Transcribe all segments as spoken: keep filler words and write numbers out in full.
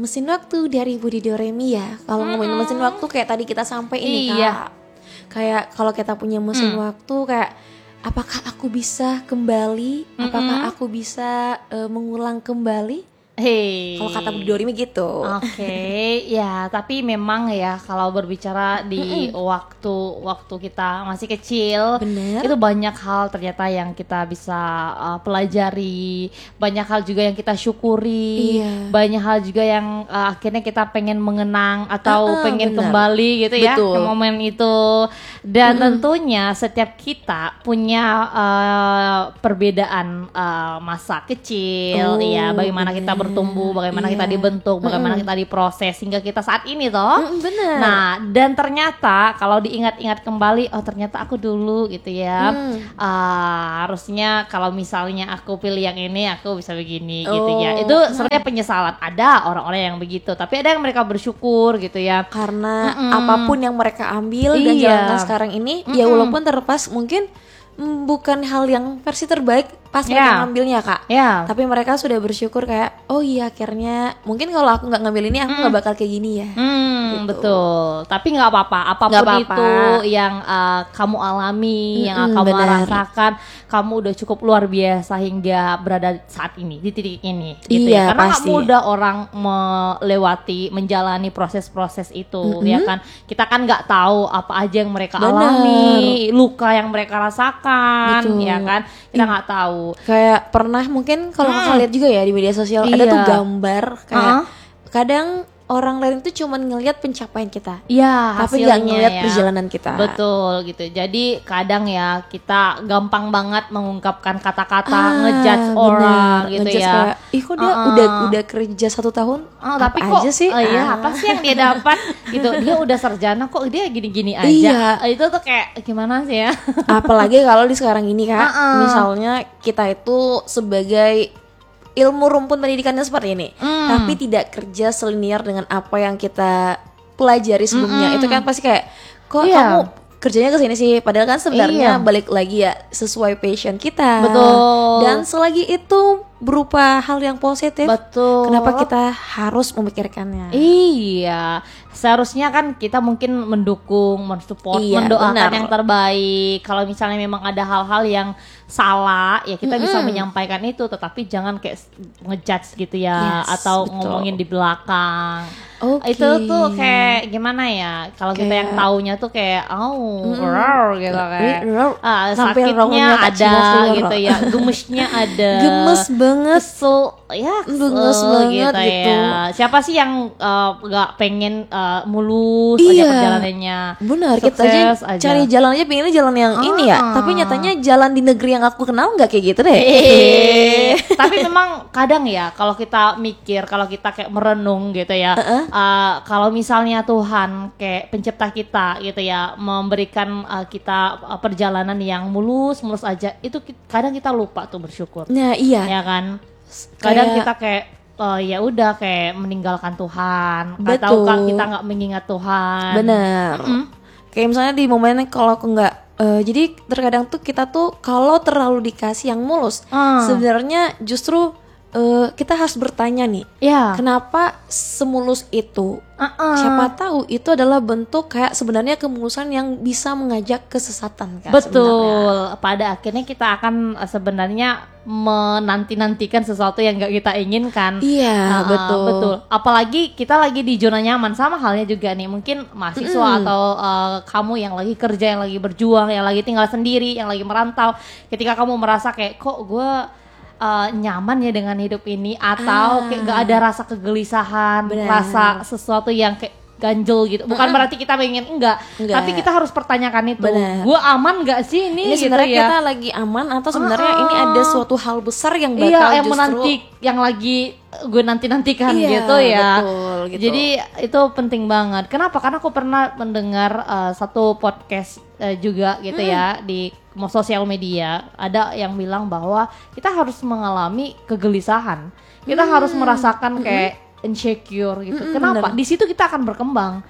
mesin waktu dari Budi Doremi ya. Kalau Mm-mm. ngomongin mesin waktu kayak tadi kita sampai ini Iya. Kak. Kayak kalau kita punya mesin Mm. waktu kayak apakah aku bisa kembali? Mm-mm. Apakah aku bisa uh, mengulang kembali? Hei. Kalau kata Budi Doremi gitu. Oke, ya tapi memang ya kalau berbicara di waktu waktu kita masih kecil, Bener. itu banyak hal ternyata yang kita bisa uh, pelajari, banyak hal juga yang kita syukuri, Iya. banyak hal juga yang uh, akhirnya kita pengen mengenang atau Ah, pengen bener. kembali gitu ya Betul. ke momen itu. Dan tentunya setiap kita punya uh, perbedaan uh, masa kecil, Oh, ya bagaimana kita bener. bertumbuh, bagaimana Iya. kita dibentuk, bagaimana Mm-mm. kita diproses hingga kita saat ini toh. Mm-mm, bener. Nah, dan ternyata kalau diingat-ingat kembali, oh ternyata aku dulu gitu ya. Hmm. Ah, harusnya kalau misalnya aku pilih yang ini, aku bisa begini gitu ya. Oh. Itu sebenarnya penyesalan. Ada orang-orang yang begitu, tapi ada yang mereka bersyukur gitu ya. Karena Mm-mm. apapun yang mereka ambil dan Iya. jalankan sekarang ini, ya Mm-mm. walaupun terlepas mungkin mm, bukan hal yang versi terbaik pas Ya. mereka ngambilnya Kak. Ya. Tapi mereka sudah bersyukur kayak, oh iya akhirnya mungkin kalau aku nggak ngambil ini aku nggak bakal kayak gini ya. Hmm, Gitu. betul. Tapi nggak apa-apa, apapun Nggak apa-apa. itu yang uh, kamu alami, yang Mm-mm, kamu benar. rasakan, kamu udah cukup luar biasa hingga berada saat ini di titik ini, gitu Iya, ya. Karena nggak pasti. mudah orang melewati, menjalani proses-proses itu, Mm-mm. ya kan. Kita kan nggak tahu apa aja yang mereka Benar. alami, luka yang mereka rasakan, Betul. ya kan. Kita nggak tahu. Kayak pernah mungkin kalau Hmm. kakak lihat juga ya di media sosial ada Iya. tuh gambar kayak Uh-uh. kadang orang lain tuh cuman ngelihat pencapaian kita, Iya, tapi nggak hasilnya ngelihat ya. perjalanan kita. Betul gitu. Jadi kadang ya kita gampang banget mengungkapkan kata-kata Ah, ngejudge bener. orang gitu Ngejudge ya. kayak, ih kok dia Uh-uh. udah udah kerja satu tahun, Oh, apa tapi kok aja sih? oh iya, Ah. apa sih yang dia dapat gitu. Dia udah sarjana kok dia gini-gini aja. Iya. Itu tuh kayak gimana sih ya? Apalagi kalau di sekarang ini Kak, Uh-uh. misalnya kita itu sebagai ilmu rumpun pendidikannya seperti ini, Hmm. tapi tidak kerja selinier dengan apa yang kita pelajari sebelumnya. Itu kan pasti kayak, kok Iya. kamu kerjanya ke sini sih, padahal kan sebenarnya Iya. balik lagi ya sesuai passion kita. Betul. Dan selagi itu berupa hal yang positif, Betul. kenapa kita harus memikirkannya? Iya, seharusnya kan kita mungkin mendukung, mensupport, Iya, mendoakan benar. yang terbaik. Kalau misalnya memang ada hal-hal yang salah, ya kita bisa menyampaikan itu, tetapi jangan kayak ngejudge gitu ya, Yes, atau betul. ngomongin di belakang. Oke. Itu tuh kayak gimana ya? Kalau kita yang Kayak- taunya tuh kayak, oh, rar gitu kayak, Rar. ah, Sampai sakitnya raunya ada kacilnya keluar. gitu ya, gemesnya ada, Gemes banget. kesel ya, Gemes kesel banget gitu. ya. Siapa sih yang uh, gak pengen uh, mulus Iya. aja perjalanannya? Benar, kita aja, Sukses aja. cari jalan aja pengennya jalan yang ini ya. Ah. Tapi nyatanya jalan di negeri yang aku kenal nggak kayak gitu deh. Eh, tapi memang kadang ya kalau kita mikir, kalau kita kayak merenung gitu ya, Uh-uh. uh, kalau misalnya Tuhan kayak pencipta kita gitu ya memberikan uh, kita uh, perjalanan yang mulus mulus aja, itu ki- kadang kita lupa tuh bersyukur, Nah iya, ya kan? Kadang Kayak- kita kayak uh, ya udah kayak meninggalkan Tuhan, Betul. atau kan kita nggak mengingat Tuhan. benar. Kayak misalnya di momen kalau aku nggak, eh, jadi terkadang tuh kita tuh kalau terlalu dikasih yang mulus, Ah. sebenarnya justru eh, kita harus bertanya nih, Ya. kenapa semulus itu? Uh-uh. Siapa tahu itu adalah bentuk kayak sebenarnya kemulusan yang bisa mengajak kesesatan kan? Betul. Pada akhirnya kita akan uh, sebenarnya menanti-nantikan sesuatu yang gak kita inginkan. Iya, Uh, betul. Betul. Apalagi kita lagi di zona nyaman, sama halnya juga nih. Mungkin mahasiswa atau uh, kamu yang lagi kerja, yang lagi berjuang, yang lagi tinggal sendiri, yang lagi merantau. Ketika kamu merasa kayak kok gue uh, nyaman ya dengan hidup ini, atau Ah. kayak gak ada rasa kegelisahan, Benar. rasa sesuatu yang kayak ganjel gitu. Bukan berarti kita pengen enggak, Enggak. tapi kita harus pertanyakan itu. Benar. Gue aman gak sih ini, Ini gitu sebenarnya ya. kita lagi aman atau sebenarnya Ah. ini ada suatu hal besar yang bakal Iya, yang justru menanti, yang lagi gue nanti-nantikan Iya, gitu ya. betul, gitu. Jadi itu penting banget. Kenapa? Karena aku pernah mendengar uh, satu podcast uh, juga gitu ya di mo- sosial media. Ada yang bilang bahwa kita harus mengalami kegelisahan. Kita harus merasakan kayak insecure gitu. Mm-mm, Kenapa? bener. Di situ kita akan berkembang.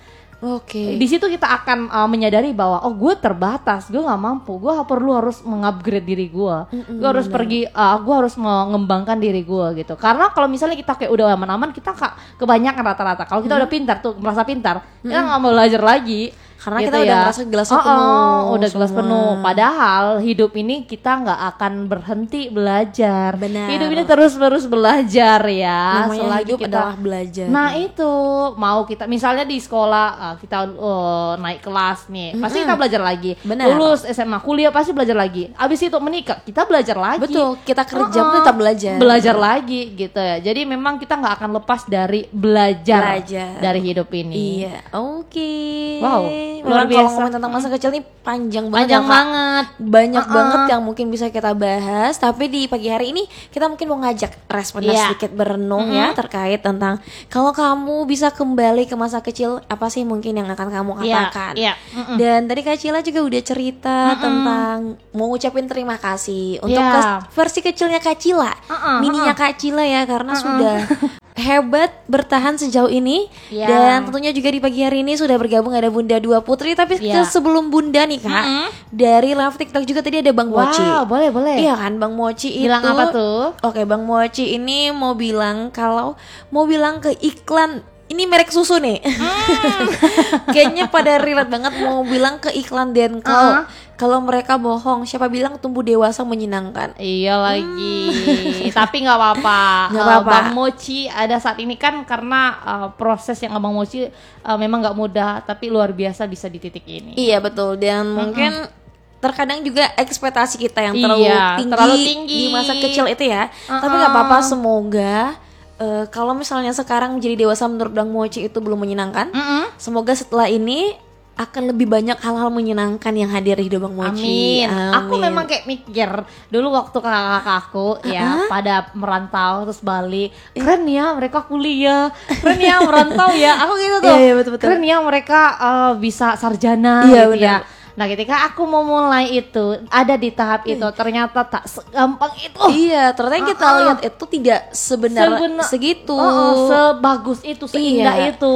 Oke. Di situ kita akan uh, menyadari bahwa oh gue terbatas, gue nggak mampu, gue perlu harus mengupgrade diri gue, gue harus bener. pergi, uh, gue harus mengembangkan diri gue gitu. Karena kalau misalnya kita kayak udah aman-aman, kita kak kebanyakan rata-rata. Kalau kita mm. udah pintar tuh, merasa pintar, mm. kita nggak mau belajar lagi. Karena gitu kita ya. udah merasa gelasnya oh, penuh. Oh, udah gelas semua. penuh. Padahal hidup ini kita nggak akan berhenti belajar. Benar. Hidup ini terus-terus belajar ya. Namanya selagi hidup kita adalah belajar. Nah itu mau kita misalnya di sekolah uh, kita uh, naik kelas nih, mm-hmm. pasti kita belajar lagi. Benar. Lulus S M A, kuliah pasti belajar lagi. Abis itu menikah, kita belajar lagi. Betul. Kita kerja uh-uh. pun tetap belajar. Belajar lagi gitu ya. Jadi memang kita nggak akan lepas dari belajar, belajar. dari hidup ini. Iya. Oke. Okay. Wow. Luar biasa. Tentang masa kecil nih panjang banget panjang ya, banget banyak uh-uh. banget yang mungkin bisa kita bahas, tapi di pagi hari ini kita mungkin mau ngajak responden yeah. sedikit berenung mm-hmm. ya terkait tentang kalau kamu bisa kembali ke masa kecil apa sih mungkin yang akan kamu katakan yeah. Yeah. Mm-hmm. Dan tadi Kak Cila juga udah cerita mm-hmm. tentang mau ngucapin terima kasih untuk yeah. ke- versi kecilnya Kak Cila, uh-uh. mininya Kak Cila ya karena uh-uh. sudah hebat bertahan sejauh ini yeah. dan tentunya juga di pagi hari ini sudah bergabung ada Bunda Dua Putri. Tapi yeah. sebelum Bunda nih Kak, mm-hmm. dari live TikTok juga tadi ada Bang wow, Mochi. Wow, boleh boleh. Iya kan Bang Mochi itu. Bilang apa tuh? Oke, Bang Mochi ini mau bilang kalau mau bilang ke iklan ini merek susu nih. Mm. Kayaknya pada relate banget mau bilang ke iklan Denko. Uh-huh. Kalau mereka bohong, siapa bilang tumbuh dewasa menyenangkan? Iya lagi, hmm. tapi nggak apa-apa. Gak uh, apa-apa. Bang Mochi ada saat ini kan karena uh, proses yang Bang Mochi uh, memang nggak mudah, tapi luar biasa bisa di titik ini. Iya betul, dan mm-hmm. mungkin terkadang juga ekspektasi kita yang terlalu, iya, tinggi, terlalu tinggi di masa kecil itu ya. Uh-uh. Tapi nggak apa-apa, semoga uh, kalau misalnya sekarang menjadi dewasa menurut Bang Mochi itu belum menyenangkan, uh-uh. semoga setelah ini akan lebih banyak hal-hal menyenangkan yang hadir di hidup Bang Mochi. Amin. Amin. Aku memang kayak mikir dulu waktu kakak-kakak aku uh-huh. ya pada merantau terus balik, keren ya mereka kuliah, keren ya merantau ya. Aku gitu tuh. Iya, iya, betul-betul. Keren ya mereka uh, bisa sarjana iya, gitu benar. ya. Nah ketika aku mau mulai itu ada di tahap itu ternyata tak segampang itu. Iya, ternyata yang kita uh-uh. lihat itu tidak sebenar Sebenar, segitu. Uh-uh, sebagus itu, seindah iya. itu.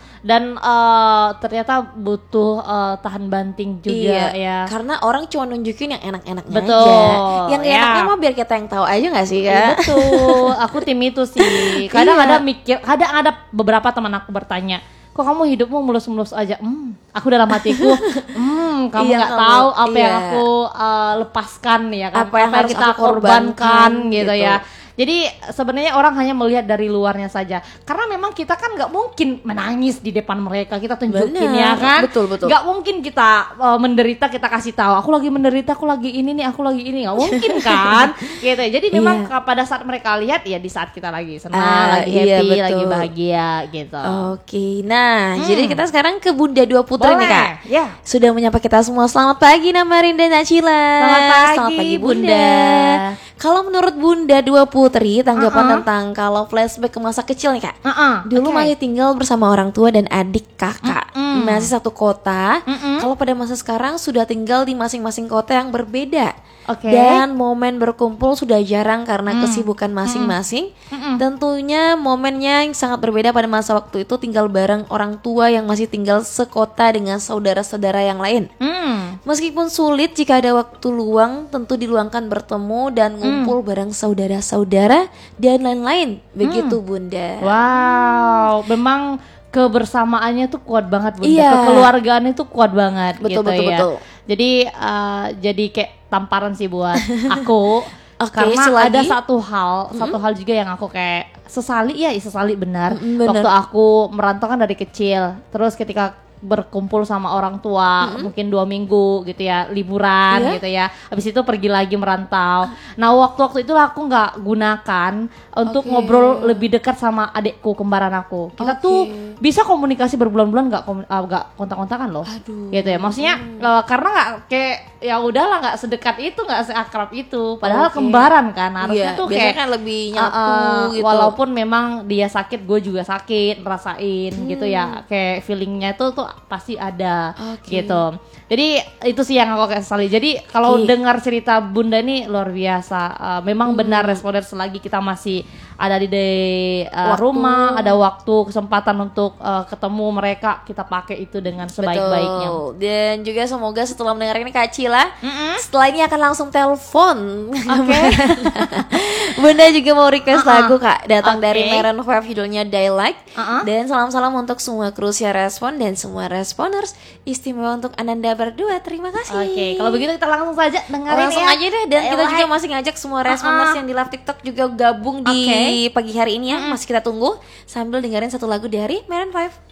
Dan uh, ternyata butuh uh, tahan banting juga iya, ya. Karena orang cuma nunjukin yang enak-enaknya betul, aja. Yang ya. enaknya mah biar kita yang tahu aja nggak sih Kak? Iya, betul. Aku tim itu sih. Kadang iya. ada mikir, kadang ada beberapa teman aku bertanya, kok kamu hidupmu mulus-mulus aja? Hmm, aku dalam hatiku, hmm, kamu nggak iya, tahu apa iya. yang aku uh, lepaskan ya kan? Apa yang, apa harus kita aku korbankan, korbankan gitu, gitu ya. Jadi sebenarnya orang hanya melihat dari luarnya saja. Karena memang kita kan nggak mungkin menangis di depan mereka, kita tunjukin. Bener, ya kan. Betul betul. Nggak mungkin kita uh, menderita kita kasih tahu. Aku lagi menderita, aku lagi ini nih, aku lagi ini. Nggak mungkin kan. Gitu. Jadi memang yeah. pada saat mereka lihat ya di saat kita lagi senang, uh, lagi happy, iya, lagi bahagia gitu. Oke. Nah, hmm. jadi kita sekarang ke Bunda Dua Putri Boleh. nih Kak. Ya. Sudah menyapa kita semua. Selamat pagi Namarin dan Nacila. Selamat pagi, Selamat pagi Bunda. Bunda. Kalau menurut Bunda Dua Putri, tanggapan uh-uh. tentang kalau flashback ke masa kecil nih Kak. Uh-uh. Dulu okay. masih tinggal bersama orang tua dan adik kakak, uh-uh. masih satu kota. Uh-uh. Kalau pada masa sekarang sudah tinggal di masing-masing kota yang berbeda. Okay. Dan momen berkumpul sudah jarang karena mm. kesibukan masing-masing. Mm-mm. Tentunya momennya yang sangat berbeda pada masa waktu itu tinggal bareng orang tua yang masih tinggal sekota dengan saudara-saudara yang lain. Mm. Meskipun sulit jika ada waktu luang, tentu diluangkan bertemu dan ngumpul mm. bareng saudara-saudara dan lain-lain. Begitu mm. Bunda. Wow, memang kebersamaannya tuh kuat banget Bunda. Iya. Kekeluargaannya tuh kuat banget. Betul, gitu betul, ya. betul. Jadi uh, jadi kayak tamparan sih buat aku. Okay, karena selagi, ada satu hal, mm-hmm. satu hal juga yang aku kayak sesali ya, sesali benar. Mm-hmm, benar. Waktu aku merantau kan dari kecil, terus ketika berkumpul sama orang tua mm-hmm. mungkin dua minggu gitu ya, liburan yeah. gitu ya, habis itu pergi lagi merantau. Nah waktu-waktu itu aku nggak gunakan untuk okay. ngobrol lebih dekat sama adikku kembaran aku. Kita okay. tuh bisa komunikasi berbulan-bulan nggak nggak uh, kontak-kontakan loh. Aduh. Gitu ya, maksudnya hmm. uh, karena nggak kayak ya udahlah nggak sedekat itu, nggak seakrab itu, padahal okay. kembaran kan harusnya yeah. tuh biasanya kayak kan lebih nyatu uh, uh, gitu. Walaupun memang dia sakit, gue juga sakit, ngerasain hmm. gitu ya, kayak feelingnya tuh tuh pasti ada okay. gitu. Jadi itu sih yang aku kesali. Jadi kalau Ki. dengar cerita Bunda nih luar biasa. Uh, memang hmm. benar responden selagi kita masih ada di de, uh, rumah, ada waktu, kesempatan untuk uh, ketemu mereka, kita pakai itu dengan sebaik-baiknya. Betul. Dan juga semoga setelah mendengar ini Kak Cila, Mm-mm. setelah ini akan langsung telepon. Oke. Okay. Bunda juga mau request uh-uh. lagu Kak, datang Okay. dari Maroon five judulnya Daylight. Uh-uh. Dan salam-salam untuk semua kru Siar Respon dan semua responders, istimewa untuk Ananda berdua. Terima kasih. Oke, okay. Kalau begitu kita langsung saja dengerin langsung ya. aja deh. Dan kita juga masih ngajak semua responders uh-uh. yang di live TikTok juga gabung di okay. pagi hari ini ya. Mm-hmm. Masih kita tunggu sambil dengerin satu lagu dari Maroon five.